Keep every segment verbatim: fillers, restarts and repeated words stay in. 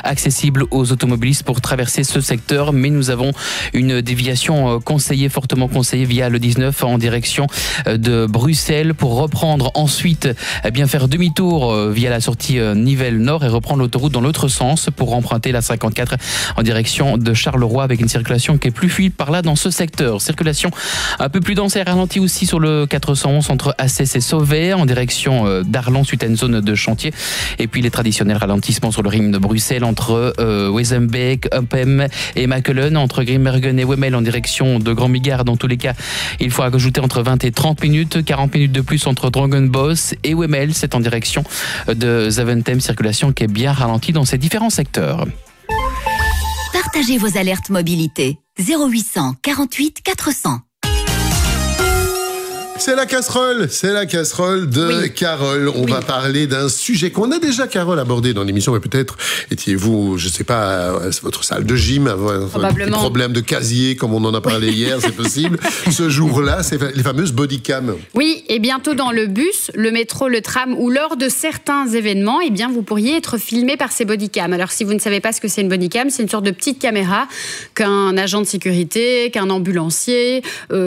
accessible aux automobilistes pour traverser ce secteur. Mais nous avons une déviation conseillée, fortement conseillée via le dix-neuf en direction de Bruxelles pour reprendre ensuite, eh bien faire demi-tour via la sortie Nivelles Nord et reprendre l'autoroute dans l'autre sens pour emprunter la cinquante-quatre en direction de Charleroi avec une circulation qui est plus fluide par là dans ce secteur. Circulation un peu plus dense et ralentie aussi sur le quatre cent onze entre Assès et Sauvet en direction d'Arlon suite à une zone de chantier. Et puis les traditionnels ralentissements sur le ring de Bruxelles entre euh, Wezenbeek, Upham et Makelen, entre Grimbergen et Wemmel en direction de Grand Bigard. Dans tous les cas, il faut ajouter entre vingt et trente minutes, quarante minutes de plus entre Drongenbos et Wemmel. C'est en direction de Zaventem, circulation qui est bien ralentie dans ces différents secteurs. Partagez vos alertes mobilité. zéro huit cent quarante-huit quatre cents. C'est la casserole, c'est la casserole de oui. Carole. On oui. va parler d'un sujet qu'on a déjà, Carole, abordé dans l'émission, mais peut-être étiez-vous, je sais pas, à votre salle de gym, avoir un petit problème de casier, comme on en a parlé hier, c'est possible. Ce jour-là, c'est les fameuses bodycams. Oui, et bientôt dans le bus, le métro, le tram ou lors de certains événements, eh bien, vous pourriez être filmé par ces bodycams. Alors, si vous ne savez pas ce que c'est une bodycam, c'est une sorte de petite caméra qu'un agent de sécurité, qu'un ambulancier,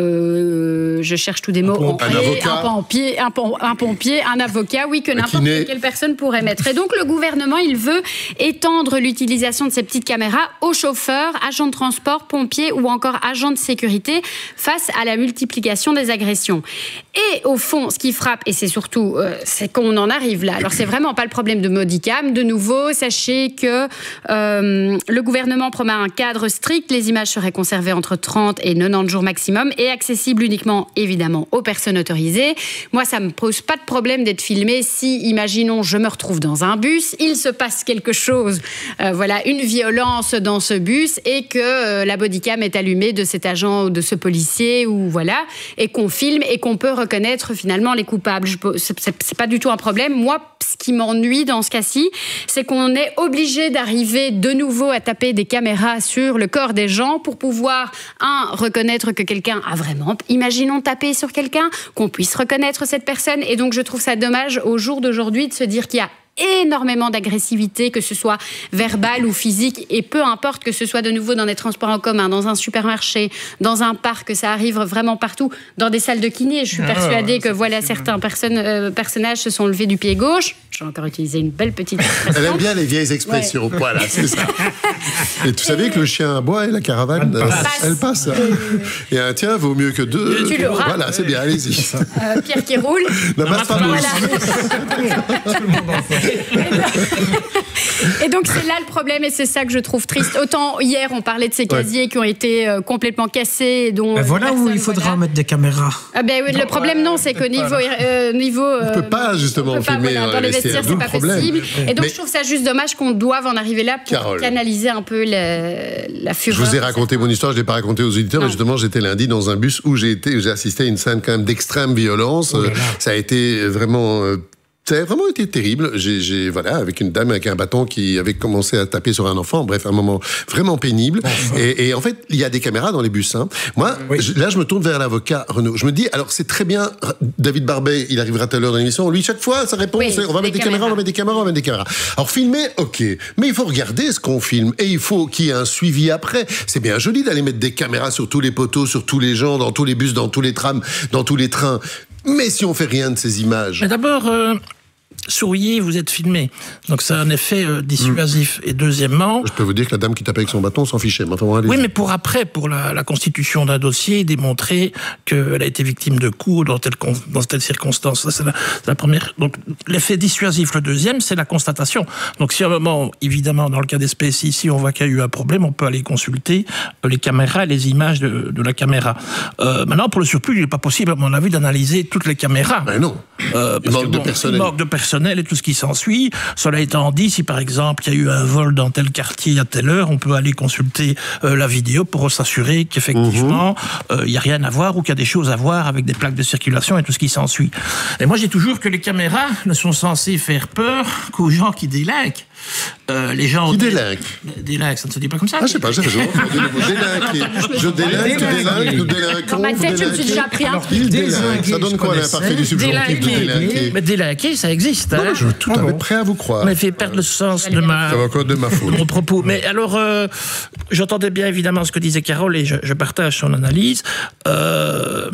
euh, je cherche tous des mots. Un avocat, un pompier, un, pom- un pompier, un avocat, oui, que n'importe quelle personne pourrait mettre. Et donc, le gouvernement, il veut étendre l'utilisation de ces petites caméras aux chauffeurs, agents de transport, pompiers ou encore agents de sécurité face à la multiplication des agressions. Et au fond, ce qui frappe, et c'est surtout, euh, c'est qu'on en arrive là. Alors, c'est vraiment pas le problème de bodycam. De nouveau, sachez que euh, le gouvernement promet un cadre strict. Les images seraient conservées entre trente et quatre-vingt-dix jours maximum et accessibles uniquement, évidemment, aux personnes autorisées. Moi, ça me pose pas de problème d'être filmé si, imaginons, je me retrouve dans un bus, il se passe quelque chose, euh, voilà, une violence dans ce bus et que euh, la bodycam est allumée de cet agent ou de ce policier ou voilà, et qu'on filme et qu'on peut reconnaître finalement les coupables. Je peux, c'est, c'est, c'est pas du tout un problème. Moi, ce qui m'ennuie dans ce cas-ci, c'est qu'on est obligé d'arriver de nouveau à taper des caméras sur le corps des gens pour pouvoir, un, reconnaître que quelqu'un a vraiment, imaginons, tapé sur quelqu'un, qu'on puisse reconnaître cette personne. Et donc, je trouve ça dommage au jour d'aujourd'hui de se dire qu'il y a énormément d'agressivité, que ce soit verbale ou physique, et peu importe que ce soit de nouveau dans des transports en commun, dans un supermarché, dans un parc, que ça arrive vraiment partout, dans des salles de kiné. Je suis persuadée que voilà, certains personnes, euh, personnages se sont levés du pied gauche. J'ai encore utilisé une belle petite expression. Elle aime bien les vieilles expressions. Ouais. Voilà, c'est ça. Et tu savais que le chien aboie et la caravane, elle passe. Elle passe. Et un tiens vaut mieux que deux. Tu l'auras. Voilà, c'est bien, allez-y. Euh, Pierre qui roule. N'amasse pas mousse. Et donc c'est là le problème et c'est ça que je trouve triste. Autant hier on parlait de ces casiers ouais. qui ont été euh, complètement cassés, dont ben voilà où il faudra voilà. mettre des caméras. Ah ben oui, non, le problème non, c'est qu'au niveau euh, niveau euh, on peut pas justement peut pas, filmer voilà, dans les vestiaires, c'est pas problème. possible. Et donc mais... je trouve ça juste dommage qu'on doive en arriver là pour Carole. canaliser un peu la, la fureur. Je vous ai raconté mon histoire, je l'ai pas raconté aux auditeurs, non. mais justement j'étais lundi dans un bus où j'ai été, où j'ai assisté à une scène quand même d'extrême violence. Oh là là. Ça a été vraiment euh, Ça a vraiment été terrible. J'ai, j'ai, voilà, avec une dame avec un bâton qui avait commencé à taper sur un enfant. Bref, un moment vraiment pénible. Enfin. Et, et en fait, il y a des caméras dans les bus. Hein. Moi, oui. je, là, je me tourne vers l'avocat Renaud. Je me dis, alors c'est très bien, David Barbet, il arrivera tout à l'heure dans l'émission. Lui, chaque fois, sa réponse, oui, c'est on va mettre des caméras, on va mettre des caméras, on va mettre des caméras. Alors filmer, ok, mais il faut regarder ce qu'on filme et il faut qu'il y ait un suivi après. C'est bien joli d'aller mettre des caméras sur tous les poteaux, sur tous les gens, dans tous les bus, dans tous les trams, dans tous les trains. Mais si on fait rien de ces images. Mais d'abord. Euh... Souriez, vous êtes filmé. Donc ça a un effet euh, dissuasif. Mmh. Et deuxièmement... Je peux vous dire que la dame qui tapait avec son bâton s'en fichait. Mais enfin, oui, mais pour après, pour la, la constitution d'un dossier, démontrer qu'elle a été victime de coups dans telle, dans telle circonstance. Ça, c'est la, c'est la première. Donc l'effet dissuasif. Le deuxième, c'est la constatation. Donc si à un moment, évidemment, dans le cas d'espèce, ici, on voit qu'il y a eu un problème, on peut aller consulter les caméras, les images de, de la caméra. Euh, maintenant, pour le surplus, il n'est pas possible, à mon avis, d'analyser toutes les caméras. Ben non. Euh, il manque de personnel. Il manque de personnel et tout ce qui s'ensuit. Cela étant dit, si par exemple il y a eu un vol dans tel quartier à telle heure, on peut aller consulter euh, la vidéo pour s'assurer qu'effectivement il mmh. euh, n'y a rien à voir ou qu'il y a des choses à voir avec des plaques de circulation et tout ce qui s'ensuit. Et moi j'ai toujours que les caméras ne sont censées faire peur qu'aux gens qui délinquent. euh, les gens... Qui délinque Délinque, ça ne se dit pas comme ça. Ah, je sais pas, j'avais jamais entendu le mot délinquer. Je délinque, tu délinques, nous délinquons. Dans ma tête, je me suis déjà appris un truc. Il délinque. Ça donne quoi l'imparfait du subjonctif de délinquer? Mais délinquer, ça existe. Hein. Non, je suis tout à fait prêt à vous croire. Mais fait perdre le sens de ma... Ça va encore de ma faute. Mon propos. Mais alors, euh, j'entendais bien évidemment ce que disait Carole et je, je partage son analyse. Euh...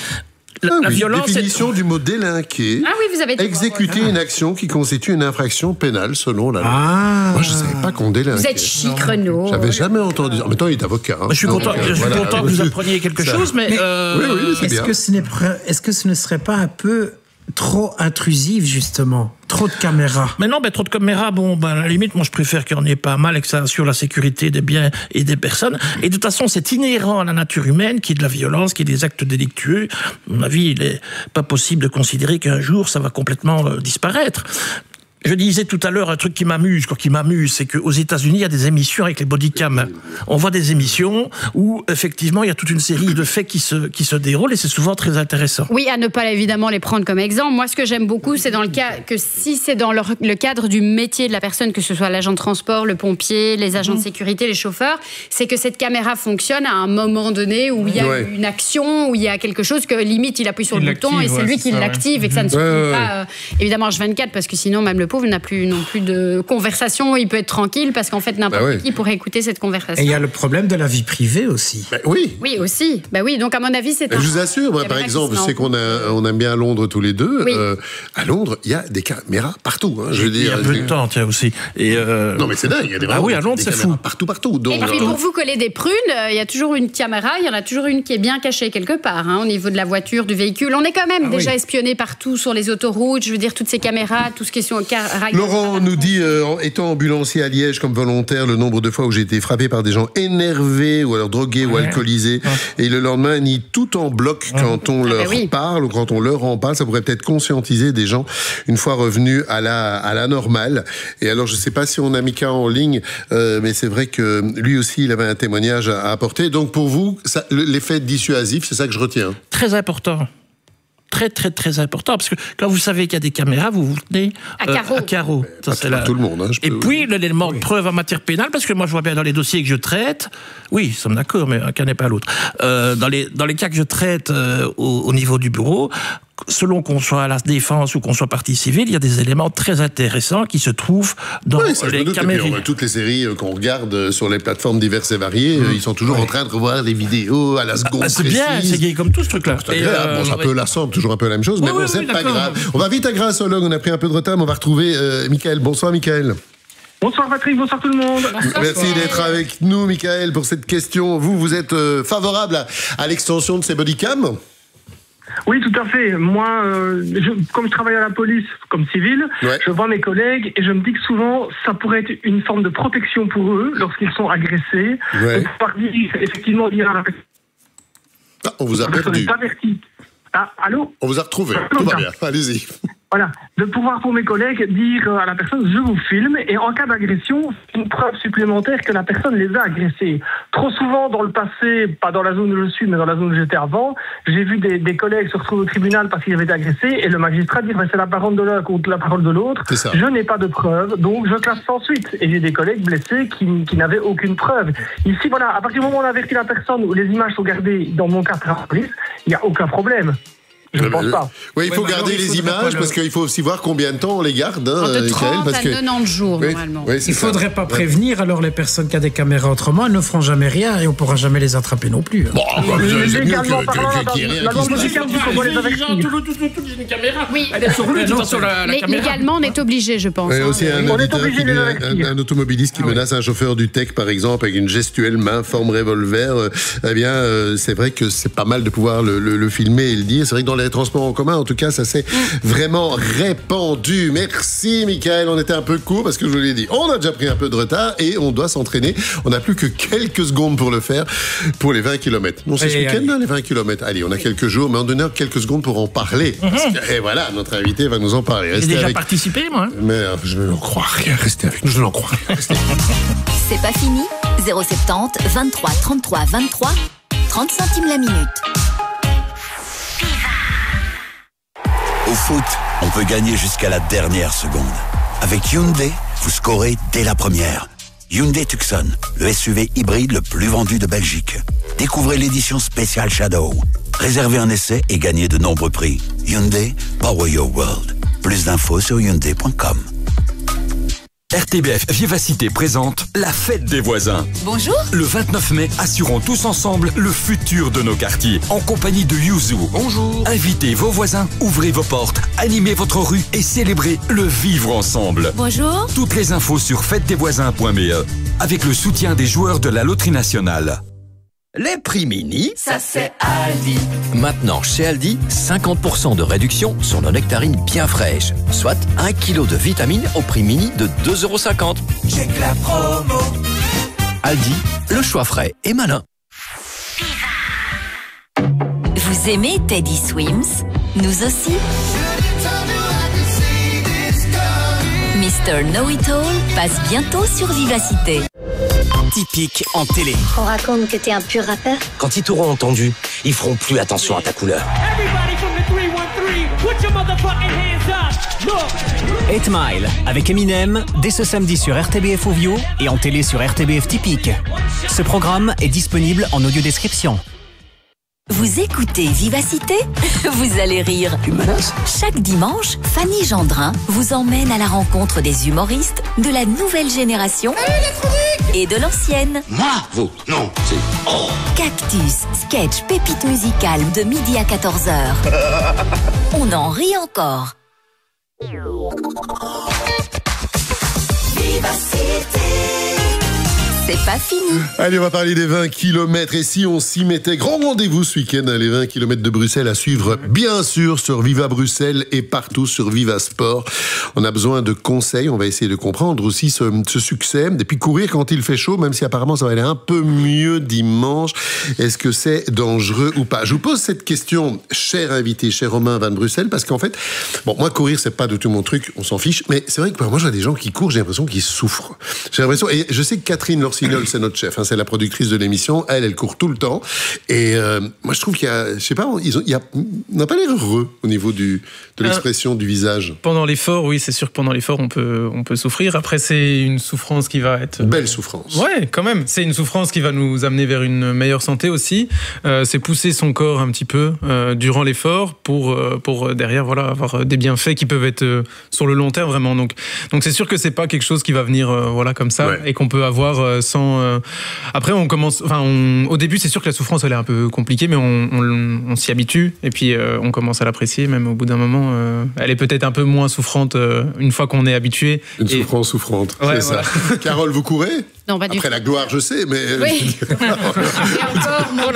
La, ah, la oui, violence. Définition est... du mot délinquer. Ah oui, vous avez dit exécuter quoi, une action qui constitue une infraction pénale selon la loi. Ah. Moi, je ne savais pas qu'on délinquait. Vous êtes chic, Renaud. J'avais jamais entendu. En même temps, il est avocat. Hein. Je suis content, je suis voilà. content que vous appreniez quelque Ça. chose, mais. mais euh, oui, oui, c'est est-ce bien. Que ce n'est, est-ce que ce ne serait pas un peu trop intrusif, justement? Trop de caméras. Mais non, ben, trop de caméras, bon, ben, à la limite, moi, je préfère qu'il y en ait pas mal et que ça assure la sécurité des biens et des personnes. Et de toute façon, c'est inhérent à la nature humaine, qu'il y ait de la violence, qu'il y ait des actes délictueux. À mon avis, il n'est pas possible de considérer qu'un jour, ça va complètement euh, disparaître. Je disais tout à l'heure un truc qui m'amuse, quoi, qui m'amuse, c'est qu'aux États-Unis, il y a des émissions avec les bodycams. On voit des émissions où, effectivement, il y a toute une série de faits qui se, qui se déroulent et c'est souvent très intéressant. Oui, à ne pas évidemment les prendre comme exemple. Moi, ce que j'aime beaucoup, c'est dans le cas que si c'est dans leur, le cadre du métier de la personne, que ce soit l'agent de transport, le pompier, les agents mmh. de sécurité, les chauffeurs, c'est que cette caméra fonctionne à un moment donné où il y a ouais. une action, où il y a quelque chose que limite il appuie sur il le bouton et c'est ouais, lui qui ça, l'active ouais. et que ça ne se ouais, trouve ouais. pas euh, évidemment H vingt-quatre parce que sinon même le pauvre n'a plus non plus de conversation, il peut être tranquille parce qu'en fait n'importe bah oui. qui pourrait écouter cette conversation. Et il y a le problème de la vie privée aussi. Bah oui. Oui aussi. Bah oui, donc à mon avis c'est. Bah, un... Je vous assure, moi, par exemple, je sais qu'on a, on aime bien Londres tous les deux. Oui. Euh, à Londres, il y a des caméras partout. Hein, je veux dire. Il y a peu de temps, tiens aussi. Et euh... Non mais c'est dingue. Il y a des ah oui, à Londres c'est fou. Partout, partout. Donc, et puis pour vous coller des prunes, il y a toujours une caméra. Il y en a toujours une qui est bien cachée quelque part, hein, au niveau de la voiture, du véhicule. On est quand même ah, déjà oui. espionné partout sur les autoroutes. Je veux dire toutes ces caméras, tout ce qui est sur. Laurent nous dit. Euh, étant ambulancier à Liège comme volontaire, le nombre de fois où j'ai été frappé par des gens énervés ou alors drogués ouais. ou alcoolisés ouais. et le lendemain ni tout en bloc ouais. quand on ah leur ben oui. parle ou quand on leur en parle, ça pourrait peut-être conscientiser des gens une fois revenus à la, à la normale. Et alors je ne sais pas si on a Mika en ligne, euh, mais c'est vrai que lui aussi il avait un témoignage à apporter. Donc pour vous, ça, l'effet dissuasif, c'est ça que je retiens. Très important. Très, très, très important. Parce que quand vous savez qu'il y a des caméras, vous vous tenez à carreau. Euh, à carreau. Ça, c'est la... tout le monde. Hein, je et peux... puis, l'élément de preuve en matière pénale, parce que moi, je vois bien dans les dossiers que je traite, oui, nous sommes d'accord, mais un cas n'est pas l'autre. Euh, dans, les, dans les cas que je traite euh, au, au niveau du bureau, selon qu'on soit à la défense ou qu'on soit partie civile, il y a des éléments très intéressants qui se trouvent dans oui, ça, les caméras. Toutes les séries qu'on regarde sur les plateformes diverses et variées, mmh. ils sont toujours oui. en train de revoir les vidéos à la seconde ah, c'est précise. Bien, c'est gay comme tout ce truc-là. C'est euh, bon, c'est un peu lassant, toujours un peu la même chose, oui, mais bon, oui, c'est oui, pas grave. On va vite à Grassologue, on a pris un peu de retard, mais on va retrouver euh, Michael. Bonsoir, Michael. Bonsoir Patrick, bonsoir tout le monde. Bonsoir. Merci d'être avec nous, Michael, pour cette question. Vous, vous êtes euh, favorable à, à l'extension de ces bodycams ? Oui, tout à fait. Moi, euh, je, comme je travaille à la police, comme civil, ouais. je vois mes collègues et je me dis que souvent, ça pourrait être une forme de protection pour eux lorsqu'ils sont agressés. Ouais. De pouvoir dire, effectivement, dire à la personne... Ah, on vous a perdu. Ah, allô ? On vous a retrouvé. Tout va bien. Allez-y. Voilà, de pouvoir pour mes collègues dire à la personne je vous filme et en cas d'agression, une preuve supplémentaire que la personne les a agressés. Trop souvent dans le passé, pas dans la zone où je suis, mais dans la zone où j'étais avant, j'ai vu des, des collègues se retrouver au tribunal parce qu'ils avaient été agressés et le magistrat dire c'est la parole de l'un contre la parole de l'autre. Je n'ai pas de preuve, donc je classe sans suite. Et j'ai des collègues blessés qui, qui n'avaient aucune preuve. Ici, voilà, à partir du moment où on avertit la personne, où les images sont gardées dans mon cas par la police, il n'y a aucun problème. Je ne pense pas. Oui, il faut ouais, garder alors, il les images le... parce qu'il faut aussi voir combien de temps on les garde. Hein, de trente parce à que... quatre-vingt-dix jours, oui, normalement. Oui, il ne faudrait pas prévenir alors les personnes qui ont des caméras. Autrement, elles ne feront jamais rien et on ne pourra jamais les attraper non plus. Hein. Bon, bah, c'est mieux que qu'il n'y ait rien qui se passe. Toutes les caméras. Oui. Elle est sur lui, de toute façon, la caméra. Légalement, on est obligé, je pense. Il y a aussi un automobiliste qui menace un chauffeur du T E C, par exemple, avec une gestuelle main, forme revolver. Eh bien, c'est vrai que c'est pas mal de pouvoir le filmer et le dire. C'est vrai que dans les transports en commun, en tout cas, ça s'est vraiment répandu. Merci, Michael. On était un peu court parce que je vous l'ai dit. On a déjà pris un peu de retard et on doit s'entraîner. On n'a plus que quelques secondes pour le faire pour les vingt kilomètres. Non, c'est ce week-end, là, les vingt kilomètres. Allez, on a quelques jours, mais on donne quelques secondes pour en parler. Mm-hmm. Et voilà, notre invité va nous en parler. J'ai déjà avec... participé, moi. Mais euh, je n'en crois rien. Restez avec nous, je n'en crois rien. C'est pas fini. zéro soixante-dix, vingt-trois, trente-trois, vingt-trois, trente centimes la minute. Au foot, on peut gagner jusqu'à la dernière seconde. Avec Hyundai, vous scorez dès la première. Hyundai Tucson, le S U V hybride le plus vendu de Belgique. Découvrez l'édition spéciale Shadow. Réservez un essai et gagnez de nombreux prix. Hyundai, Power Your World. Plus d'infos sur hyundai point com. R T B F Vivacité présente la fête des voisins. Bonjour. Le vingt-neuf mai, assurons tous ensemble le futur de nos quartiers. En compagnie de Yuzu. Bonjour. Invitez vos voisins, ouvrez vos portes, animez votre rue et célébrez le vivre ensemble. Bonjour. Toutes les infos sur fête des voisins point b e avec le soutien des joueurs de la Loterie Nationale. Les prix mini, ça c'est Aldi. Maintenant chez Aldi, cinquante pour cent de réduction sur nos nectarines bien fraîches. Soit un kilo de vitamines au prix mini de deux euros cinquante. Check la promo. Aldi, le choix frais et malin. Vous aimez Teddy Swims? Nous aussi. mister Know-It-All passe bientôt sur Vivacité. Typique en télé. On raconte que t'es un pur rappeur. Quand ils t'auront entendu, ils feront plus attention à ta couleur. eight Mile avec Eminem dès ce samedi sur R T B F Ovio et en télé sur R T B F Typique. Ce programme est disponible en audio description. Vous écoutez Vivacité? Vous allez rire. Tu menaces? Chaque dimanche, Fanny Gendrin vous emmène à la rencontre des humoristes de la nouvelle génération et de l'ancienne. Moi? Vous? Non, c'est... Oh. Cactus, sketch, pépite musicale de midi à quatorze heures. On en rit encore. Vivacité. C'est pas fini. Allez, on va parler des vingt kilomètres. Et si on s'y mettait, grand rendez-vous ce week-end, hein, les vingt kilomètres de Bruxelles à suivre, bien sûr, sur Viva Bruxelles et partout sur Viva Sport. On a besoin de conseils. On va essayer de comprendre aussi ce, ce succès. Et puis courir quand il fait chaud, même si apparemment ça va aller un peu mieux dimanche. Est-ce que c'est dangereux ou pas? Je vous pose cette question, cher invité, cher Romain Van Bruxelles, parce qu'en fait, bon, moi, courir, c'est pas du tout mon truc. On s'en fiche. Mais c'est vrai que moi, je vois des gens qui courent, j'ai l'impression qu'ils souffrent. J'ai l'impression, et je sais que Catherine Lorsignol, c'est notre chef, hein, c'est la productrice de l'émission. Elle, elle court tout le temps. Et euh, moi, je trouve qu'il y a, je sais pas, ils ont, il y a, on n'a pas l'air heureux au niveau du, de l'expression euh, du visage. Pendant l'effort, oui, c'est sûr que pendant l'effort, on peut, on peut souffrir. Après, c'est une souffrance qui va être... Belle souffrance. Ouais, quand même. C'est une souffrance qui va nous amener vers une meilleure santé aussi. Euh, c'est pousser son corps un petit peu euh, durant l'effort pour, euh, pour derrière, voilà, avoir des bienfaits qui peuvent être euh, sur le long terme, vraiment. Donc, donc c'est sûr que c'est pas quelque chose qui va venir, euh, voilà, comme ça, ouais. Et qu'on peut avoir euh, sans... Euh... Après, on commence... Enfin, on... au début, c'est sûr que la souffrance, elle est un peu compliquée, mais on, on, on s'y habitue. Et puis, euh, on commence à l'apprécier, même au bout d'un moment. Euh, elle est peut-être un peu moins souffrante euh, une fois qu'on est habitué. Une et... souffrance souffrante, ouais, c'est voilà. ça. Carole, vous courez? Non, pas du Après tout. la gloire, je sais, mais... Oui. Et encore, non. Oh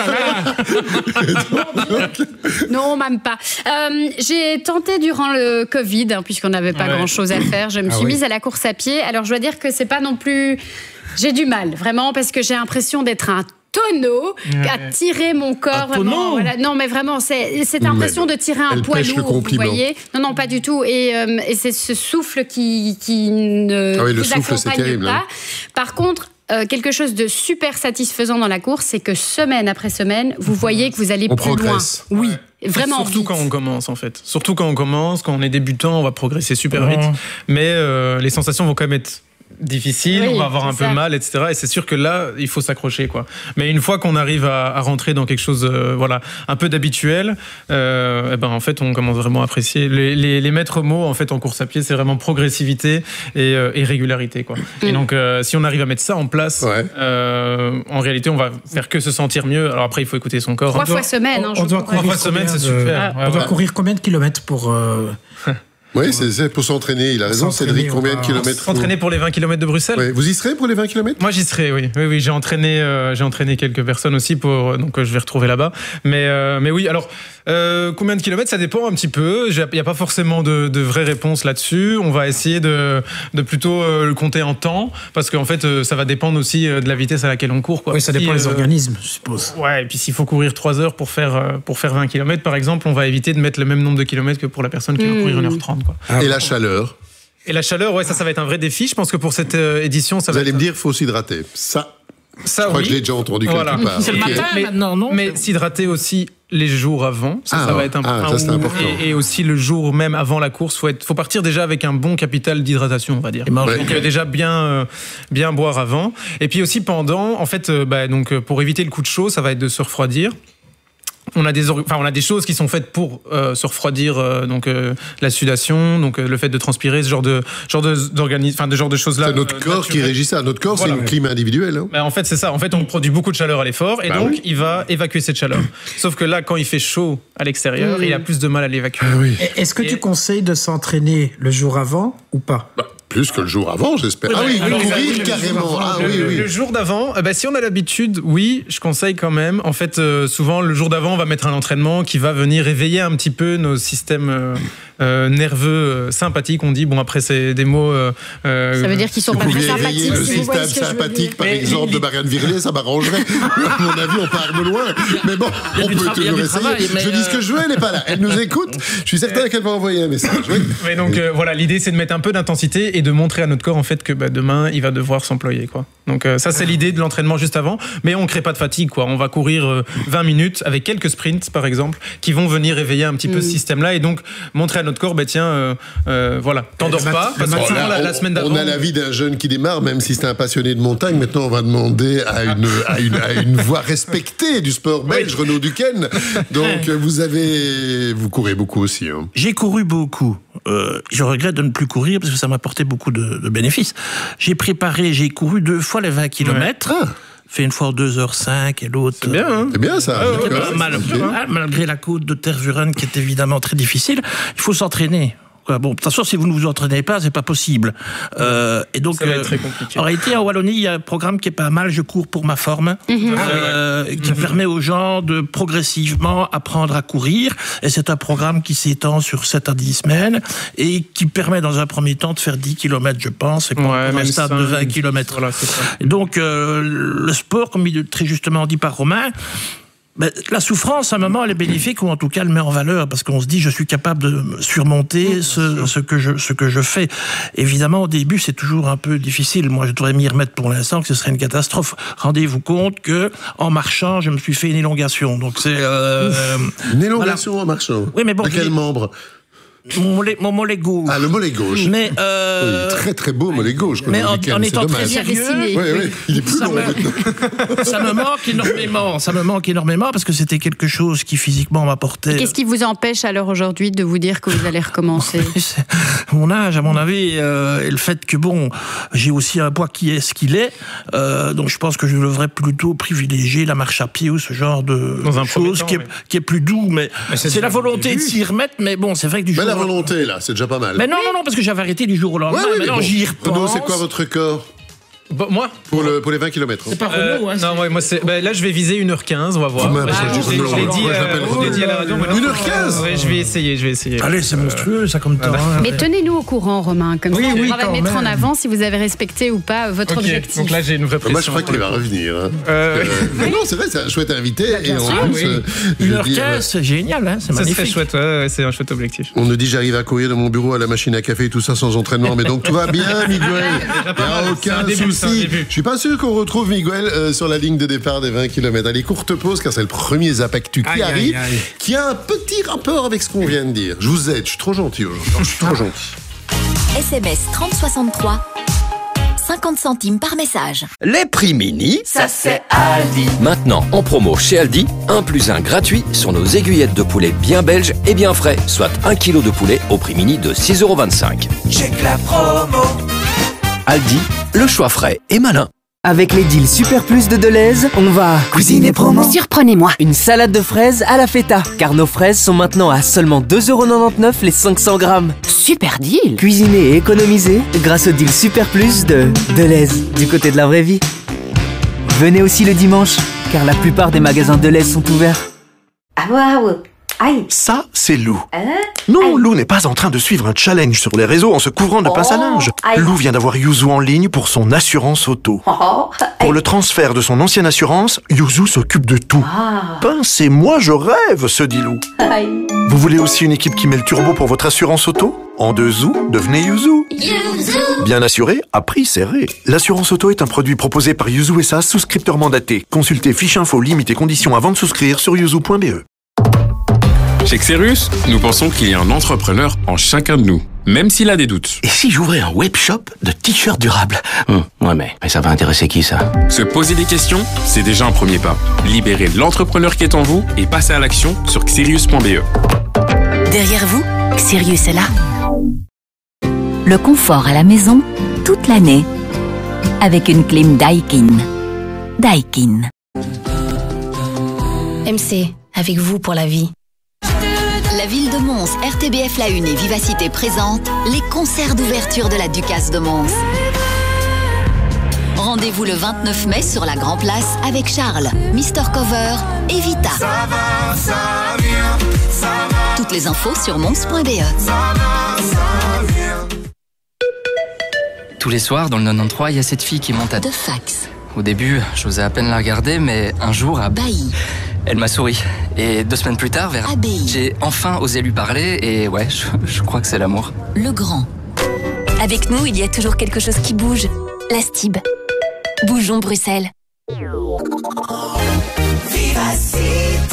là là. Non, même pas. Euh, j'ai tenté durant le Covid, hein, puisqu'on n'avait pas ouais. grand-chose à faire, je me suis ah, mise oui. à la course à pied. Alors, je dois dire que c'est pas non plus... J'ai du mal, vraiment, parce que j'ai l'impression d'être un tonneau ouais. à tirer mon corps. Un vraiment, voilà. Non, mais vraiment, c'est cette impression de tirer un poids lourd, vous voyez. Non, non, pas du tout. Et, euh, et c'est ce souffle qui, qui ne ah oui, le vous souffle, c'est terrible, pas. Hein. Par contre, euh, quelque chose de super satisfaisant dans la course, c'est que semaine après semaine, vous voyez que vous allez on plus progresse. loin. Oui. Ouais. Vraiment surtout vite. Quand on commence en fait. Surtout quand on commence, quand on est débutant, on va progresser super vite. Mmh. Mais euh, les sensations vont quand même être difficile, oui, on va avoir un peu ça. mal, et cetera. Et c'est sûr que là, il faut s'accrocher, quoi. Mais une fois qu'on arrive à, à rentrer dans quelque chose, euh, voilà, un peu d'habituel, euh, et ben en fait, on commence vraiment à apprécier. Les, les, les maîtres mots, en fait, en course à pied, c'est vraiment progressivité et, euh, et régularité, quoi. Mm. Et donc, euh, si on arrive à mettre ça en place, ouais. euh, en réalité, on va faire que se sentir mieux. Alors après, il faut écouter son corps. Trois fois semaine. On, on doit Trois fois semaine, c'est super. De, ouais, on doit voilà. courir combien de kilomètres pour euh... Oui, c'est pour s'entraîner. Il a raison, Cédric. Combien de kilomètres? S'entraîner pour les vingt kilomètres de Bruxelles. Ouais. Vous y serez pour les vingt kilomètres? Moi, j'y serai, oui. Oui, oui, j'ai entraîné, euh, j'ai entraîné quelques personnes aussi, pour, donc euh, je vais retrouver là-bas. Mais, euh, mais oui, alors, euh, combien de kilomètres? Ça dépend un petit peu. Il n'y a pas forcément de, de vraies réponses là-dessus. On va essayer de, de plutôt euh, le compter en temps, parce qu'en fait, euh, ça va dépendre aussi de la vitesse à laquelle on court, quoi. Oui, ça dépend si, des euh, organismes, je suppose. Ouais, et puis s'il faut courir trois heures pour faire, pour faire vingt kilomètres, par exemple, on va éviter de mettre le même nombre de kilomètres que pour la personne qui mmh. va courir une heure trente, quoi. Ah, et la chaleur? Et la chaleur, ouais, ça, ça va être un vrai défi. Je pense que pour cette euh, édition, ça Vous va allez être... me dire, il faut s'hydrater. Ça, ça, je crois oui. que je l'ai déjà entendu voilà. quelque part. C'est le matin mais, maintenant, non? Mais s'hydrater aussi les jours avant, ça, ah, ça va être un ah, peu ça, c'est important. Et, et aussi le jour même avant la course, faut être, faut partir déjà avec un bon capital d'hydratation, on va dire. Ouais. Donc euh, déjà bien, euh, bien boire avant. Et puis aussi pendant, en fait, euh, bah, donc euh, pour éviter le coup de chaud, ça va être de se refroidir. On a des, enfin, on a des choses qui sont faites pour euh, se refroidir, euh, donc euh, la sudation, donc euh, le fait de transpirer, ce genre de, genre de, d'organisme, enfin, de genre de choses-là. C'est notre euh, corps naturelles. qui régit ça. Notre corps, Voilà. c'est une clim individuelle. Hein. Bah, en fait, c'est ça. En fait, on produit beaucoup de chaleur à l'effort et Bah donc oui. il va évacuer cette chaleur. Sauf que là, quand il fait chaud à l'extérieur, Mmh. il a plus de mal à l'évacuer. Ah oui. Est-ce que Et- tu conseilles de s'entraîner le jour avant ou pas? Bah, plus que le jour avant, j'espère. Ah oui, Alors, courir oui, le carrément. jour Ah avant. oui, le, oui. le jour d'avant, euh, bah, si on a l'habitude, oui, je conseille quand même. En fait, euh, souvent, le jour d'avant, on va mettre un entraînement qui va venir éveiller un petit peu nos systèmes euh, euh, nerveux euh, sympathiques. On dit, bon, après, c'est des mots. euh, euh, Ça veut dire qu'ils sont Vous pas très pouviez éveiller sympathiques. le si vous voyez système ce que je veux sympathique, dire. par Mais- exemple, de Marianne Virlet, ça m'arrangerait. À mon avis, on part de loin. Mais bon, Il y a on du peut tra- il y a toujours du essayer. travail, mais, Je dis ce que je veux, elle n'est pas là. Elle nous écoute. Je suis certain qu'elle va envoyer un message. Oui. Mais donc euh, voilà, l'idée c'est de mettre un peu d'intensité et de montrer à notre corps en fait que bah, demain il va devoir s'employer quoi. Donc euh, ça c'est l'idée de l'entraînement juste avant, mais on crée pas de fatigue quoi. On va courir euh, vingt minutes avec quelques sprints par exemple qui vont venir éveiller un petit peu Mm. ce système-là et donc montrer à notre corps bah tiens euh, euh, voilà, t'endors Le mat- pas le parce que matin, souvent, la, on, la semaine d'avant on a la vie d'un jeune qui démarre, même si c'est un passionné de montagne. Maintenant, on va demander à une, à une, à une voix respectée du sport belge, Renaud Duquesne. Donc, vous avez, vous courez beaucoup aussi. Hein. J'ai couru beaucoup. Euh, je regrette de ne plus courir parce que ça m'a apporté beaucoup de, de bénéfices. J'ai préparé, j'ai couru deux fois les vingt kilomètres. Ah. Fait une fois en deux heures cinq et l'autre. c'est bien hein. C'est bien ça. Ah, ouais, d'accord. ouais, Mal- Ok. mal- malgré la côte de Tervuren qui est évidemment très difficile, il faut s'entraîner. Quoi. Bon, de toute façon, si vous ne vous entraînez pas, c'est pas possible. Euh, et donc, Ça va être euh, très compliqué. en réalité, en Wallonie, il y a un programme qui est pas mal. Je cours pour ma forme, euh, qui permet aux gens de progressivement apprendre à courir. Et c'est un programme qui s'étend sur sept à dix semaines et qui permet, dans un premier temps, de faire dix kilomètres, je pense, et pas Ouais, encore un même stade cinq, de vingt kilomètres. Voilà, c'est ça. Et donc, euh, le sport, comme il est très justement dit par Romain, ben, la souffrance, à un moment, elle est bénéfique, ou en tout cas, elle met en valeur, parce qu'on se dit, je suis capable de surmonter ce, ce, que je, ce que je fais. Évidemment, au début, c'est toujours un peu difficile. Moi, je devrais m'y remettre pour l'instant, que ce serait une catastrophe. Rendez-vous compte que, en marchant, je me suis fait une élongation. Donc, c'est... Euh, Une élongation en marchant. Oui, mais bon, De je quel dis- membre? mon, mollet, mon mollet gauche. Ah, le mollet gauche. Mais, euh, Oui, très très beau mollet gauche. mais en, Week-end, en c'est étant très dommage. sérieux, dessiné. Oui, oui, il est plus Ça long me- maintenant. ça me manque énormément. Ça me manque énormément parce que c'était quelque chose qui physiquement m'apportait. Qu'est-ce qui vous empêche alors aujourd'hui de vous dire que vous allez recommencer? C'est mon âge, à mon avis, euh, et le fait que bon, j'ai aussi un poids qui est ce qu'il est, euh, donc je pense que je devrais plutôt privilégier la marche à pied ou ce genre de Dans un premier chose temps, qui, est, oui. qui est plus doux, mais, Mais c'est c'est la déjà le volonté de début. s'y remettre. Mais bon, c'est vrai que du Mais jour la au lendemain. volonté, là, c'est déjà pas mal. Mais non, non, non, parce que j'avais arrêté du jour au lendemain. Ouais, oui, mais Maintenant, bon. j'y repense. Renaud, c'est quoi votre record Bon, moi pour, le, pour les vingt kilomètres? C'est pas Euh, Renaud, hein, non, ouais, moi c'est. Bah, là, je vais viser une heure quinze, on va voir. Quand même, Bah, ça, je je dis je- Renaud. je l'ai dit, Moi, je euh, l'appelle je l'ai Renaud. dit à la radio. mais non. une heure quinze. Ouais, je vais essayer, je vais essayer. Allez, c'est monstrueux, ça, comme temps. hein. Mais tenez-nous au courant, Romain, comme Oui, ça on oui, pourra quand mettre en même. avant si vous avez respecté ou pas votre Ok, objectif. donc là j'ai une vraie pression. Moi, je crois qu'il va revenir. Hein. Euh, Euh, mais non, c'est vrai, c'est un chouette invité. Et en sûr, plus, oui. euh, je Une veux heure dire, quinze, c'est génial, hein, c'est Ça serait magnifique. chouette, ouais, ouais, c'est un chouette objectif. On nous dit j'arrive à courir de mon bureau à la machine à café et tout ça sans entraînement, mais donc tout va bien, Miguel. Il n'y pas a mal, c'est aucun un début, c'est un souci. début. Je suis pas sûr qu'on retrouve Miguel euh, sur la ligne de départ des vingt kilomètres. Allez, courte pause car c'est le premier Zapactu qui Aïe, aïe, arrive, aïe. qui a un petit rapport avec ce qu'on vient de dire. Je vous aide, je suis trop gentil aujourd'hui. Je suis trop gentil. S M S trente soixante-trois, cinquante centimes par message. Les prix mini, Ça c'est Aldi. maintenant en promo chez Aldi, un plus un gratuit sur nos aiguillettes de poulet bien belges et bien frais, soit un kilo de poulet au prix mini de six euros vingt-cinq. Check la promo. Aldi, le choix frais et malin. Avec les deals Super Plus de Deleuze, on va cuisiner promo. Surprenez-moi. Une salade de fraises à la feta, car nos fraises sont maintenant à seulement deux euros quatre-vingt-dix-neuf les cinq cents grammes. Super deal. Cuisiner et économiser grâce au deal Super Plus de Deleuze, du côté de la vraie vie. Venez aussi le dimanche, car la plupart des magasins Deleuze sont ouverts. Ah waouh. Aïe. Ça, c'est Lou. Hein? Non, Lou n'est pas en train de suivre un challenge sur les réseaux en se couvrant de pince à linge. aïe. Lou vient d'avoir Yuzu en ligne pour son assurance auto. Oh, Pour le transfert de son ancienne assurance, Yuzu s'occupe de tout. Ah. Pince et moi, je rêve, se dit Lou. Aïe. Vous voulez aussi une équipe qui met le turbo pour votre assurance auto? En deux zou, devenez Yuzu. Bien assuré, à prix serré. L'assurance auto est un produit proposé par Yuzu S A, souscripteur mandaté. Consultez fiche info, limite et conditions avant de souscrire sur yuzu point b e. Chez Xerius, nous pensons qu'il y a un entrepreneur en chacun de nous, même s'il a des doutes. Et si j'ouvrais un webshop de t-shirts durables hum, Ouais, mais, mais ça va intéresser qui, ça? Se poser des questions, c'est déjà un premier pas. Libérez l'entrepreneur qui est en vous et passez à l'action sur xerius point b e. Derrière vous, Xerius est là. Le confort à la maison, toute l'année, avec une clim Daikin. Daikin. M C, avec vous pour la vie. La ville de Mons, R T B F La Une et Vivacité présentent les concerts d'ouverture de la Ducasse de Mons. Rendez-vous le vingt-neuf mai sur la Grand Place avec Charles, Mister Cover et Vita. Ça va, ça vient, ça va. Toutes les infos sur mons point b e. Ça va, ça vient. Tous les soirs, dans le quatre-vingt-treize, il y a cette fille qui monte à... De fax. Au début, j'osais à peine la regarder, mais un jour, à... Bailly. Elle m'a souri. Et deux semaines plus tard, vers... Abbaye. J'ai enfin osé lui parler, et ouais, je, je crois que c'est l'amour. Le Grand. Avec nous, il y a toujours quelque chose qui bouge. La Stib. Bougeons Bruxelles. Vivacité.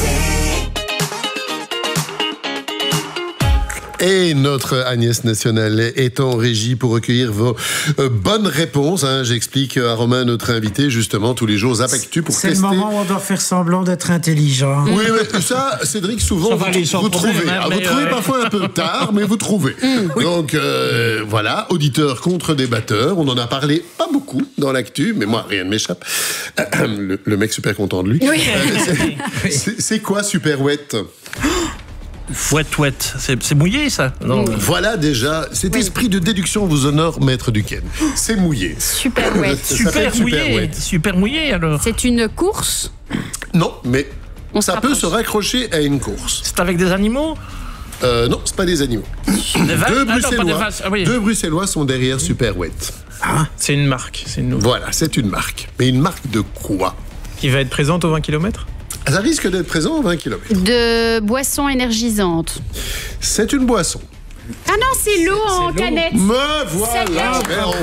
Et notre Agnès Nationale est en régie pour recueillir vos euh, bonnes réponses. Hein. J'explique à Romain, notre invité, justement, tous les jours, Zapactu pour C'est tester. le moment où on doit faire semblant d'être intelligent. Oui, mais ça, Cédric, souvent, vous, vous trouvez. problème, Ah, mais vous trouvez euh... parfois un peu tard, mais vous trouvez. Donc, euh, voilà, auditeur contre débatteur. On en a parlé pas beaucoup dans l'actu, mais moi, rien ne m'échappe. Le, le mec super content de lui. Oui. Euh, c'est, c'est quoi Super Wet? Wet, wet. C'est, c'est mouillé, ça? Non. Voilà déjà, cet oui. esprit de déduction vous honore, maître Duquesne. C'est mouillé. Super wet. Super mouillé. Super, wet. Super mouillé, alors. C'est une course? Non, mais On ça peut se raccrocher à une course. C'est avec des animaux? Euh, non, c'est pas des animaux. Des vaches? Deux ah, Bruxellois, non, pas des vaches. Ah, oui. deux Bruxellois sont derrière Super Wet. Ah, c'est une marque. C'est une... Voilà, c'est une marque. Mais une marque de quoi? Qui va être présente aux vingt kilomètres? Ça risque d'être présent aux vingt kilomètres. De boissons énergisantes. C'est une boisson. Ah non, c'est l'eau c'est, en c'est canette. Me voilà.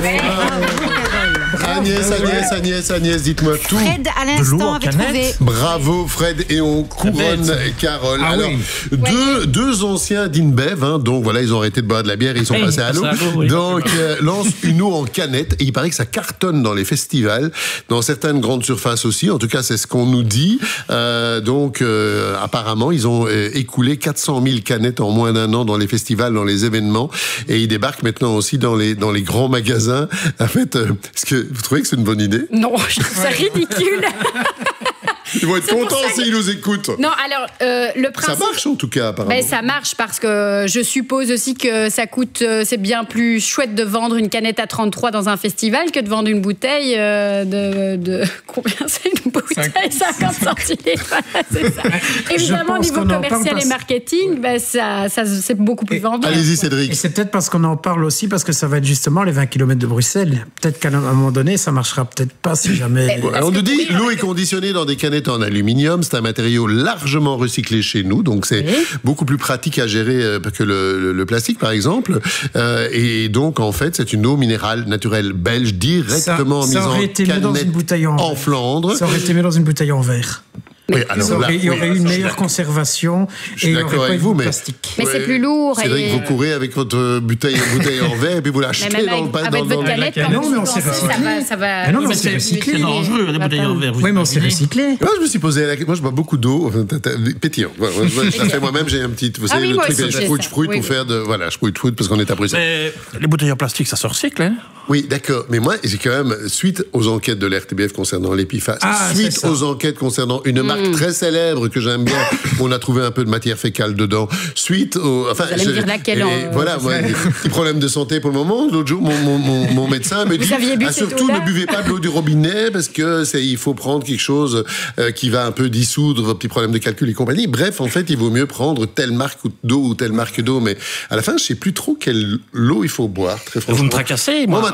Agnès, Agnès, Agnès, Agnès, dites-moi tout. Fred, à l'instant, avait trouvé. Bravo, Fred, et on couronne Carole. Ah, Alors, oui. deux, ouais. deux anciens d'InBev, hein, donc voilà, ils ont arrêté de boire de la bière et ils sont hey, passés à l'eau. Oui. Donc, euh, lance une eau en canette et il paraît que ça cartonne dans les festivals, dans certaines grandes surfaces aussi. En tout cas, c'est ce qu'on nous dit. Euh, donc, euh, apparemment, ils ont euh, écoulé quatre cent mille canettes en moins d'un an dans les festivals, dans les événements, et ils débarquent maintenant aussi dans les dans les grands magasins. En fait, euh, est-ce que vous trouvez que c'est une bonne idée? Non, je trouve ça ridicule. Ils vont être contents s'ils nous écoutent. Non, alors, euh, le principe... Ça marche en tout cas, apparemment. Ben, ça marche parce que je suppose aussi que ça coûte... Euh, c'est bien plus chouette de vendre une canette à trente-trois dans un festival que de vendre une bouteille euh, de, de... Combien c'est une bouteille? cinquante centilitres. C'est ça. Évidemment, au niveau commercial et marketing, ben, ça, ça, c'est beaucoup plus vendu. Allez-y, Cédric. Et c'est peut-être parce qu'on en parle aussi, parce que ça va être justement les vingt kilomètres de Bruxelles. Peut-être qu'à un moment donné, ça marchera peut-être pas si jamais... Bon, on nous dit, l'eau est conditionnée dans des canettes en aluminium. C'est un matériau largement recyclé chez nous, donc c'est oui. beaucoup plus pratique à gérer que le, le, le plastique, par exemple. Euh, et donc, en fait, c'est une eau minérale naturelle belge directement ça, mise ça en canette dans une bouteille en, en Flandre. Ça aurait été mis dans une bouteille en verre. Oui, alors là, il y aurait oui, eu une meilleure conservation et il n'y aurait pas eu de plastique. Mais ouais, c'est plus lourd. C'est vrai que vous courez avec votre bouteille, bouteille en verre et puis vous l'achetez dans le pas dans votre canette. Non, mais on s'est recyclé. Ça va. Non, mais on s'est recyclé. C'est dangereux, les bouteilles en verre. Oui, mais on s'est recyclé. Moi, je me suis posé la question. Moi, je bois beaucoup d'eau pétillant. Je la fais moi-même. J'ai un petit, vous savez, le truc, je frouille, je frouille pour faire de, voilà, je frouille, je frouille parce qu'on est à Bruxelles. Mais les bouteilles en plastique, ça se recycle, hein? Oui, d'accord. Mais moi, j'ai quand même, suite aux enquêtes de l'R T B F concernant l'Epiphase, ah, suite aux enquêtes concernant une mmh. marque très célèbre que j'aime bien, on a trouvé un peu de matière fécale dedans, suite au... Enfin, vous allez je, me dire laquelle, et, euh, voilà, moi, des petits problèmes de santé pour le moment. L'autre jour, mon, mon, mon, mon médecin me dit, ah, surtout ne buvez pas de l'eau du robinet parce que c'est, il faut prendre quelque chose euh, qui va un peu dissoudre vos petits problèmes de calcul et compagnie. Bref, en fait, il vaut mieux prendre telle marque d'eau ou telle marque d'eau, mais à la fin, je sais plus trop quelle eau il faut boire, très franchement. Vous me tracassez, moi. Moi,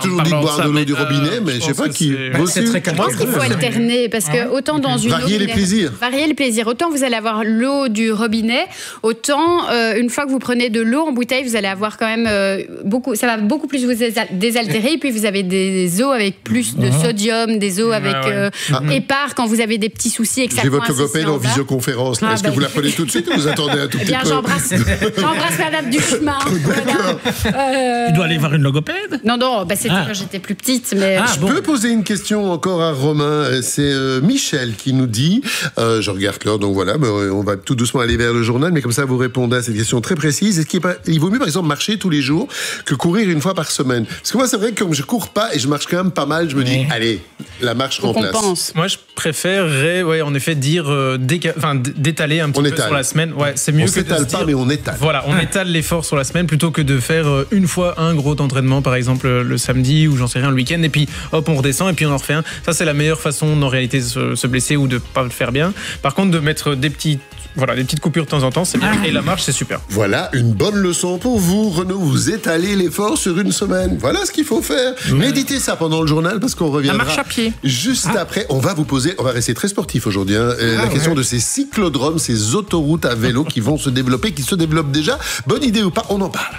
toujours dit de boire de l'eau du robinet, mais je sais pas qui. C'est très Je pense qu'il faut alterner parce que autant dans une varier les plaisirs. Varier les plaisirs. Autant vous allez avoir l'eau du robinet, autant euh, une fois que vous prenez de l'eau en bouteille, vous allez avoir quand même euh, beaucoup. Ça va beaucoup plus vous désaltérer. Et puis vous avez des eaux avec plus de sodium, des eaux avec euh, ah. épars quand vous avez des petits soucis. J'ai votre logopède en visioconférence. Est-ce ah, que vous la prenez tout de suite ou vous attendez un tout eh petit bien, peu? J'embrasse, j'embrasse Madame Duchemin. Euh... Tu dois aller voir une logopède? Non, non, bah, c'était ah. quand j'étais plus petite. Mais... Ah, je bon. peux poser une question encore à Romain. C'est euh, Michel qui nous dit, euh, je regarde l'heure, donc voilà, mais on va tout doucement aller vers le journal, mais comme ça vous répondez à cette question très précise. Est-ce qu'il est pas, il vaut mieux par exemple marcher tous les jours que courir une fois par semaine? Parce que moi c'est vrai que comme je cours pas et je marche quand même pas mal, je me dis, oui. allez, la marche remplace. Moi je préférerais, ouais, en effet, dire euh, déca... enfin, d'étaler un petit on peu étale. sur la semaine. Ouais, c'est mieux on que s'étale de pas, dire... mais on étale. Voilà, on étale l'effort sur la semaine plutôt que de faire euh, une fois un gros entraînement, par exemple le samedi ou j'en sais rien le week-end, et puis hop on redescend et puis on en refait un. Ça c'est la meilleure façon en réalité de se, se blesser ou de pas le faire bien. Par contre de mettre des petits Voilà, des petites coupures de temps en temps, c'est bien. Et la marche, c'est super. Voilà, une bonne leçon pour vous, Renaud. Vous étalez l'effort sur une semaine. Voilà ce qu'il faut faire. Mmh. Méditez ça pendant le journal parce qu'on reviendra. La marche à pied. Juste ah. après, on va vous poser, on va rester très sportif aujourd'hui, hein, ah, la ouais. question de ces cyclodromes, ces autoroutes à vélo qui vont se développer, qui se développent déjà. Bonne idée ou pas, on en parle.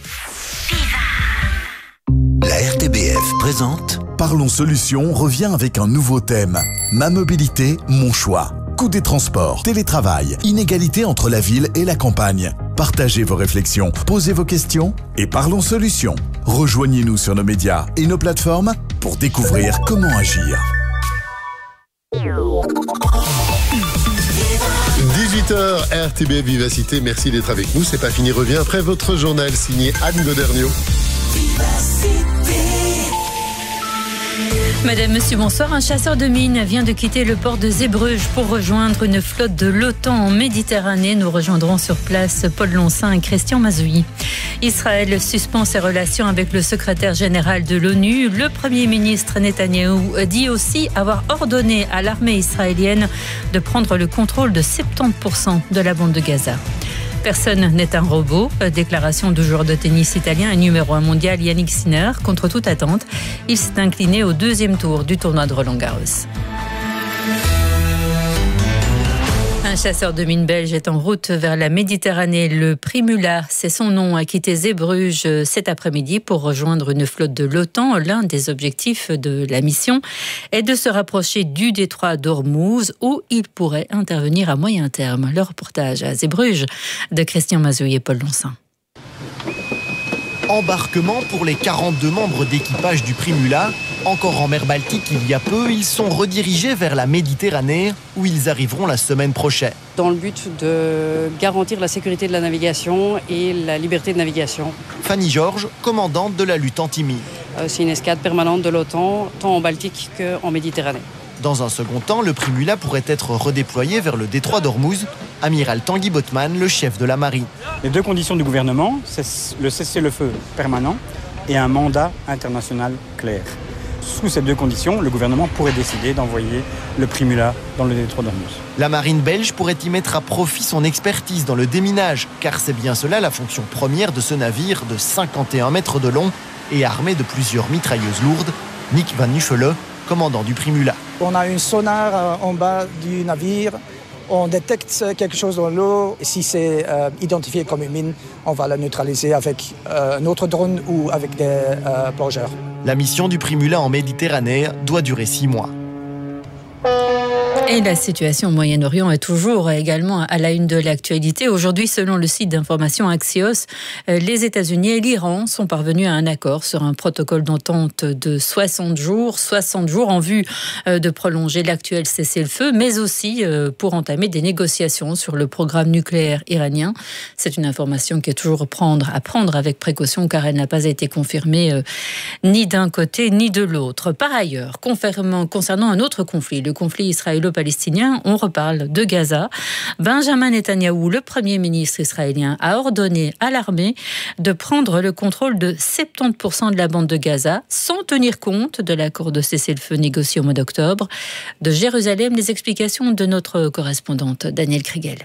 La R T B F présente Parlons Solutions revient avec un nouveau thème. Ma mobilité, mon choix. Coût des transports, télétravail, inégalité entre la ville et la campagne. Partagez vos réflexions, posez vos questions et parlons solutions. Rejoignez-nous sur nos médias et nos plateformes pour découvrir comment agir. dix-huit heures, R T B F Vivacité, merci d'être avec nous. C'est pas fini, revient après votre journal signé Anne Goderniot. Madame, monsieur, bonsoir. Un chasseur de mines vient de quitter le port de Zeebrugge pour rejoindre une flotte de l'OTAN en Méditerranée. Nous rejoindrons sur place Paul Lonsin et Christian Mazouy. Israël suspend ses relations avec le secrétaire général de l'ONU. Le Premier ministre Netanyahou dit aussi avoir ordonné à l'armée israélienne de prendre le contrôle de soixante-dix pour cent de la bande de Gaza. Personne n'est un robot. Déclaration du joueur de tennis italien et numéro un mondial Yannick Sinner. Contre toute attente, il s'est incliné au deuxième tour du tournoi de Roland-Garros. Un chasseur de mines belge est en route vers la Méditerranée. Le Primula, c'est son nom, a quitté Zeebrugge cet après-midi pour rejoindre une flotte de l'OTAN. L'un des objectifs de la mission est de se rapprocher du détroit d'Ormuz où il pourrait intervenir à moyen terme. Le reportage à Zeebrugge de Christian Mazouy et Paul Lonsin. Embarquement pour les quarante-deux membres d'équipage du Primula. Encore en mer Baltique il y a peu, ils sont redirigés vers la Méditerranée où ils arriveront la semaine prochaine. Dans le but de garantir la sécurité de la navigation et la liberté de navigation. Fanny Georges, commandante de la lutte anti-mine. C'est une escadre permanente de l'OTAN, tant en Baltique qu'en Méditerranée. Dans un second temps, le Primula pourrait être redéployé vers le détroit d'Ormuz. Amiral Tanguy Botman, le chef de la marine. Les deux conditions du gouvernement, c'est le cessez-le-feu permanent et un mandat international clair. Sous ces deux conditions, le gouvernement pourrait décider d'envoyer le Primula dans le détroit d'Ormuz. La marine belge pourrait y mettre à profit son expertise dans le déminage, car c'est bien cela la fonction première de ce navire de cinquante et un mètres de long et armé de plusieurs mitrailleuses lourdes. Nick Van Nuffele, commandant du Primula. On a une sonar en bas du navire. On détecte quelque chose dans l'eau. Si c'est euh, identifié comme une mine, on va la neutraliser avec euh, un autre drone ou avec des euh, plongeurs. La mission du Primula en Méditerranée doit durer six mois. Et la situation au Moyen-Orient est toujours également à la une de l'actualité. Aujourd'hui, selon le site d'information Axios, les États-Unis et l'Iran sont parvenus à un accord sur un protocole d'entente de soixante jours. soixante jours en vue de prolonger l'actuel cessez-le-feu, mais aussi pour entamer des négociations sur le programme nucléaire iranien. C'est une information qui est toujours à prendre, à prendre avec précaution car elle n'a pas été confirmée euh, ni d'un côté ni de l'autre. Par ailleurs, concernant un autre conflit, le conflit israélo-palestinien, on reparle de Gaza. Benjamin Netanyahou, le Premier ministre israélien, a ordonné à l'armée de prendre le contrôle de soixante-dix pour cent de la bande de Gaza, sans tenir compte de l'accord de cessez-le-feu négocié au mois d'octobre. De Jérusalem, les explications de notre correspondante Danielle Kriegel.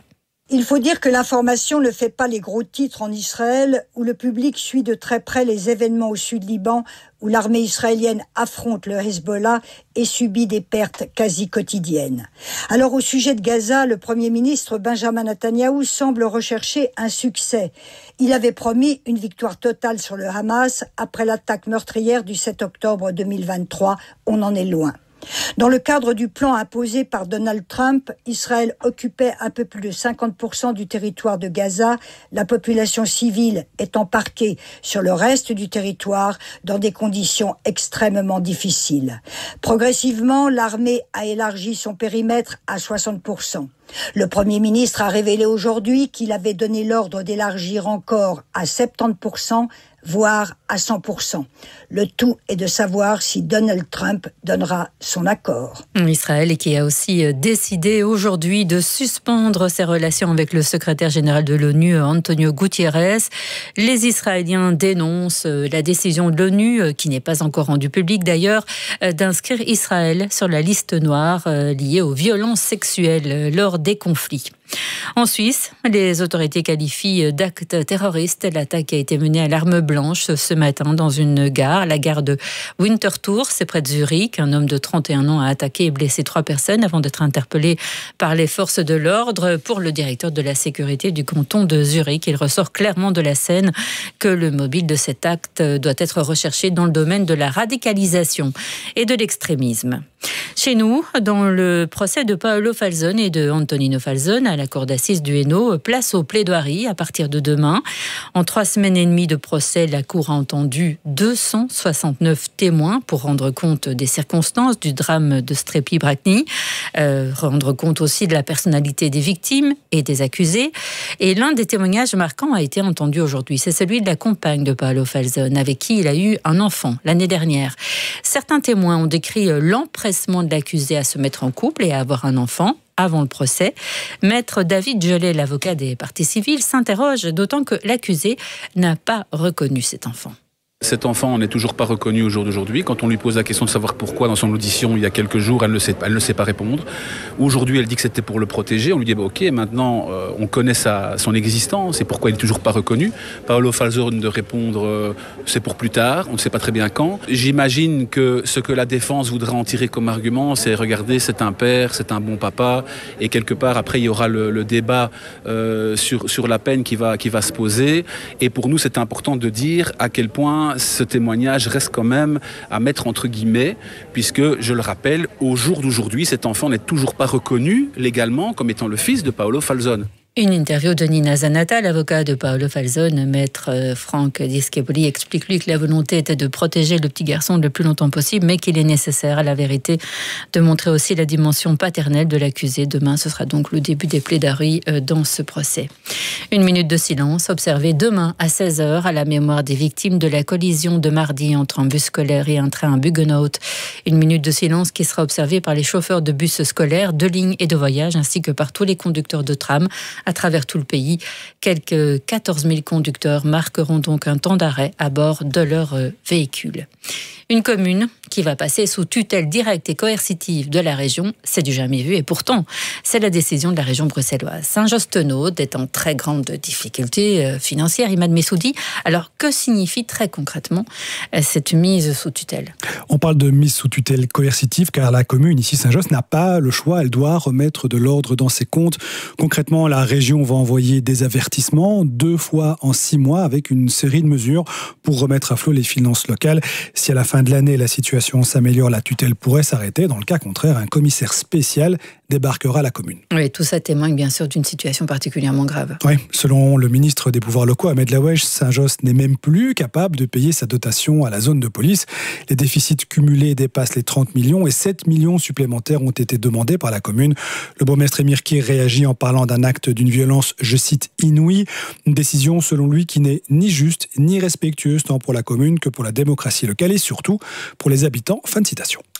Il faut dire que l'information ne fait pas les gros titres en Israël, où le public suit de très près les événements au sud Liban, où l'armée israélienne affronte le Hezbollah et subit des pertes quasi quotidiennes. Alors au sujet de Gaza, le Premier ministre Benjamin Netanyahou semble rechercher un succès. Il avait promis une victoire totale sur le Hamas après l'attaque meurtrière du sept octobre deux mille vingt-trois. On en est loin. Dans le cadre du plan imposé par Donald Trump, Israël occupait un peu plus de cinquante pour cent du territoire de Gaza, la population civile étant parquée sur le reste du territoire dans des conditions extrêmement difficiles. Progressivement, l'armée a élargi son périmètre à soixante pour cent. Le Premier ministre a révélé aujourd'hui qu'il avait donné l'ordre d'élargir encore à soixante-dix pour cent, voire à cent pour cent. Le tout est de savoir si Donald Trump donnera son accord. Israël qui a aussi décidé aujourd'hui de suspendre ses relations avec le secrétaire général de l'ONU, Antonio Guterres. Les Israéliens dénoncent la décision de l'ONU, qui n'est pas encore rendue publique d'ailleurs, d'inscrire Israël sur la liste noire liée aux violences sexuelles lors des conflits. En Suisse, les autorités qualifient d'acte terroriste l'attaque qui a été menée à l'arme blanche ce matin dans une gare, la gare de Winterthur, c'est près de Zurich. Un homme de trente et un ans a attaqué et blessé trois personnes avant d'être interpellé par les forces de l'ordre. Pour le directeur de la sécurité du canton de Zurich, il ressort clairement de la scène que le mobile de cet acte doit être recherché dans le domaine de la radicalisation et de l'extrémisme. Chez nous, dans le procès de Paolo Falzone et de Antonino Falzone à la cour d'assises du Hainaut, place aux plaidoiries à partir de demain. En trois semaines et demie de procès, la cour a entendu deux cent soixante-neuf témoins pour rendre compte des circonstances du drame de Strepi-Bracni, euh, rendre compte aussi de la personnalité des victimes et des accusés. Et l'un des témoignages marquants a été entendu aujourd'hui. C'est celui de la compagne de Paolo Falzone, avec qui il a eu un enfant l'année dernière. Certains témoins ont décrit l'empressement de l'accusé à se mettre en couple et à avoir un enfant avant le procès. Maître David Gelé, l'avocat des parties civiles, s'interroge, d'autant que l'accusé n'a pas reconnu cet enfant. Cet enfant n'est toujours pas reconnu au jour d'aujourd'hui. Quand on lui pose la question de savoir pourquoi dans son audition il y a quelques jours, elle ne sait, elle ne sait pas répondre. Aujourd'hui, elle dit que c'était pour le protéger. On lui dit bah, ok, maintenant euh, on connaît sa, son existence et pourquoi il n'est toujours pas reconnu. Paolo Falzone de répondre euh, c'est pour plus tard, on ne sait pas très bien quand. J'imagine que ce que la défense voudra en tirer comme argument, c'est regardez, c'est un père, c'est un bon papa, et quelque part après il y aura le, le débat euh, sur, sur la peine qui va, qui va se poser. Et pour nous, c'est important de dire à quel point ce témoignage reste quand même à mettre entre guillemets, puisque, je le rappelle, au jour d'aujourd'hui, cet enfant n'est toujours pas reconnu légalement comme étant le fils de Paolo Falzone. Une interview de Nina Zanata, l'avocat de Paolo Falzone. Maître Franck Discheboli explique lui que la volonté était de protéger le petit garçon le plus longtemps possible, mais qu'il est nécessaire, à la vérité, de montrer aussi la dimension paternelle de l'accusé. Demain, ce sera donc le début des plaidoiries dans ce procès. Une minute de silence observée demain à seize heures à la mémoire des victimes de la collision de mardi entre un bus scolaire et un train Buggenhaut. Une minute de silence qui sera observée par les chauffeurs de bus scolaires, de ligne et de voyage, ainsi que par tous les conducteurs de tram à travers tout le pays. Quelques quatorze mille conducteurs marqueront donc un temps d'arrêt à bord de leur véhicule. Une commune qui va passer sous tutelle directe et coercitive de la région, c'est du jamais vu, et pourtant, c'est la décision de la région bruxelloise. Saint-Josse-Tenaude est en très grande difficulté financière, Imad Messoudi. Alors, que signifie très concrètement cette mise sous tutelle ? On parle de mise sous tutelle coercitive, car la commune, ici Saint-Josse, n'a pas le choix, elle doit remettre de l'ordre dans ses comptes. Concrètement, la région va envoyer des avertissements, deux fois en six mois, avec une série de mesures pour remettre à flot les finances locales. Si à la fin de l'année, la situation s'améliore, la tutelle pourrait s'arrêter. Dans le cas contraire, un commissaire spécial débarquera à la commune. Oui, tout ça témoigne bien sûr d'une situation particulièrement grave. Oui, selon le ministre des Pouvoirs locaux, Ahmed Laoueche, Saint-Josse n'est même plus capable de payer sa dotation à la zone de police. Les déficits cumulés dépassent les trente millions et sept millions supplémentaires ont été demandés par la commune. Le bourgmestre Emir Kir réagit en parlant d'un acte d'une violence, je cite, inouïe. Une décision, selon lui, qui n'est ni juste ni respectueuse tant pour la commune que pour la démocratie locale et surtout pour les habitants. Fin de citation.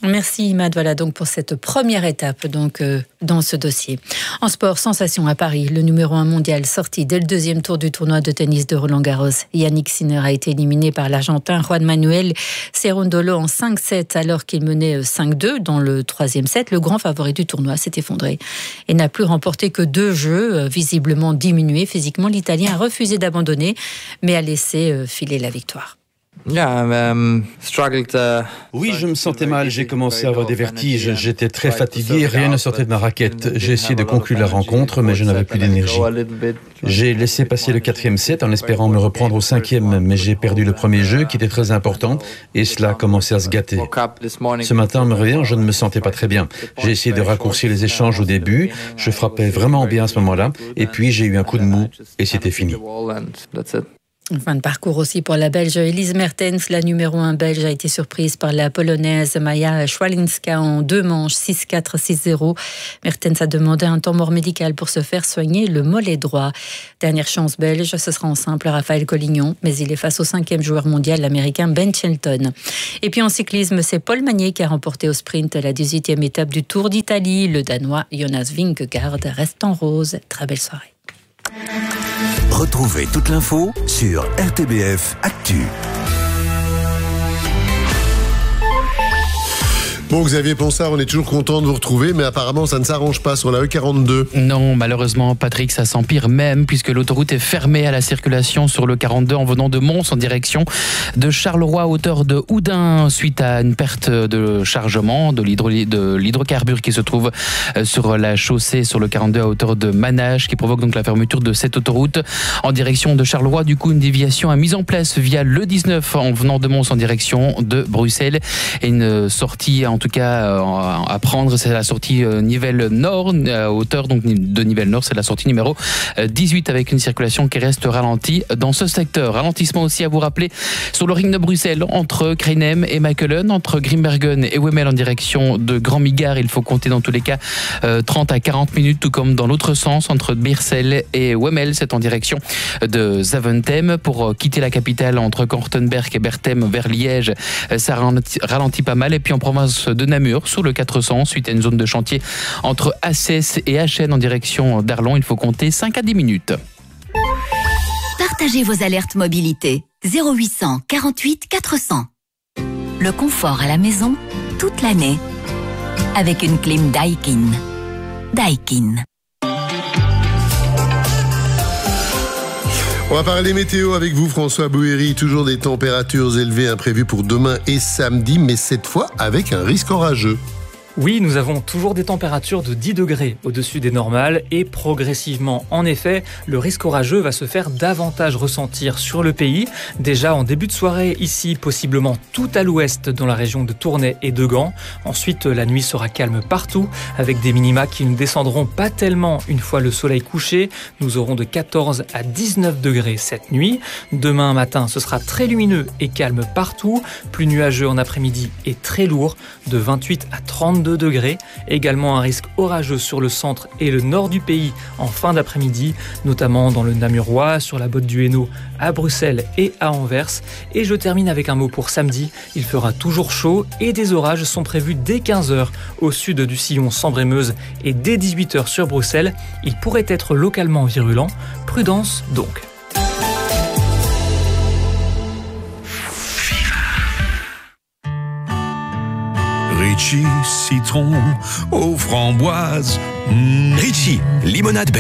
Merci Imad, voilà donc pour cette première étape donc euh, dans ce dossier. En sport, sensation à Paris, le numéro un mondial sorti dès le deuxième tour du tournoi de tennis de Roland-Garros. Yannick Sinner a été éliminé par l'Argentin Juan Manuel Cerundolo en cinq sept alors qu'il menait cinq deux dans le troisième set. Le grand favori du tournoi s'est effondré et n'a plus remporté que deux jeux, visiblement diminué physiquement. L'Italien a refusé d'abandonner mais a laissé filer la victoire. Oui, je me sentais mal, j'ai commencé à avoir des vertiges, j'étais très fatigué, rien ne sortait de ma raquette. J'ai essayé de conclure la rencontre, mais je n'avais plus d'énergie. J'ai laissé passer le quatrième set en espérant me reprendre au cinquième, mais j'ai perdu le premier jeu qui était très important et cela a commencé à se gâter. Ce matin, en me réveillant, je ne me sentais pas très bien. J'ai essayé de raccourcir les échanges au début, je frappais vraiment bien à ce moment-là, et puis j'ai eu un coup de mou et c'était fini. Fin de parcours aussi pour la Belge Elise Mertens. La numéro un belge a été surprise par la Polonaise Maja Szwalinska en deux manches, six quatre, six zéro. Mertens a demandé un temps mort médical pour se faire soigner le mollet droit. Dernière chance belge, ce sera en simple Raphaël Collignon, mais il est face au cinquième joueur mondial, l'Américain Ben Shelton. Et puis en cyclisme, c'est Paul Magnier qui a remporté au sprint la dix-huitième étape du Tour d'Italie. Le Danois Jonas Vingegaard reste en rose. Très belle soirée. Retrouvez toute l'info sur R T B F Actu. Bon, Xavier Ponsard, on est toujours content de vous retrouver, mais apparemment ça ne s'arrange pas sur la E quarante-deux. Non, malheureusement, Patrick, ça s'empire même, puisque l'autoroute est fermée à la circulation sur le quarante-deux en venant de Mons en direction de Charleroi à hauteur de Houdin, suite à une perte de chargement de, l'hydro- de l'hydrocarbure qui se trouve sur la chaussée sur le quarante-deux à hauteur de Manage, qui provoque donc la fermeture de cette autoroute en direction de Charleroi. Du coup, une déviation a mise en place via le dix-neuf en venant de Mons en direction de Bruxelles et une sortie en En tout cas à prendre, c'est la sortie Nivelles Nord, à hauteur donc de Nivelles Nord, c'est la sortie numéro dix-huit avec une circulation qui reste ralentie dans ce secteur. Ralentissement aussi à vous rappeler sur le ring de Bruxelles entre Kreinem et Mechelen, entre Grimbergen et Wemmel en direction de Grand Migard. Il faut compter dans tous les cas trente à quarante minutes, tout comme dans l'autre sens entre Beersel et Wemmel, c'est en direction de Zaventem. Pour quitter la capitale entre Kortenberg et Berthem vers Liège, ça ralentit, ralentit pas mal. Et puis en province de Namur, sur le quatre cents, suite à une zone de chantier entre Assès et Achen en direction d'Arlon, il faut compter cinq à dix minutes. Partagez vos alertes mobilité. zéro huit cent quarante-huit quatre cents. Le confort à la maison, toute l'année. Avec une clim Daikin. Daikin. On va parler météo avec vous, François Bouhéry. Toujours des températures élevées imprévues pour demain et samedi, mais cette fois avec un risque orageux. Oui, nous avons toujours des températures de dix degrés au-dessus des normales et progressivement, en effet, le risque orageux va se faire davantage ressentir sur le pays. Déjà en début de soirée, ici, possiblement tout à l'ouest dans la région de Tournai et de Gand. Ensuite, la nuit sera calme partout avec des minima qui ne descendront pas tellement une fois le soleil couché. Nous aurons de quatorze à dix-neuf degrés cette nuit. Demain matin, ce sera très lumineux et calme partout, plus nuageux en après-midi et très lourd, de vingt-huit à trente-deux degrés. Également un risque orageux sur le centre et le nord du pays en fin d'après-midi, notamment dans le Namurois, sur la Botte du Hainaut, à Bruxelles et à Anvers. Et je termine avec un mot pour samedi. Il fera toujours chaud et des orages sont prévus dès quinze heures au sud du sillon Sambre-et-Meuse et dès dix-huit heures sur Bruxelles. Il pourrait être localement virulent. Prudence donc. Ritchie, citron aux framboises. Mmh. Ritchie, limonade